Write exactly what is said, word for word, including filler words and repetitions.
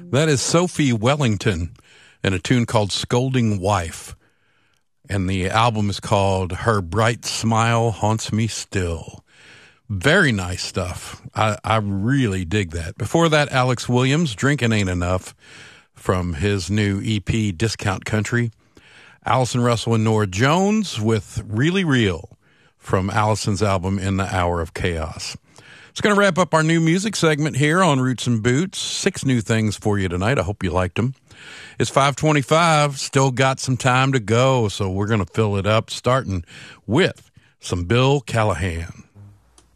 That is Sophie Wellington and a tune called Scolding Wife. And the album is called Her Bright Smile Haunts Me Still. Very nice stuff. I, I really dig that. Before that, Alex Williams, Drinking Ain't Enough, from his new E P, Discount Country. Allison Russell and Nora Jones with Really Real from Allison's album In the Hour of Chaos. It's going to wrap up our new music segment here on Roots and Boots. Six new things for you tonight. I hope you liked them. It's five twenty-five. Still got some time to go, so we're going to fill it up, starting with some Bill Callahan.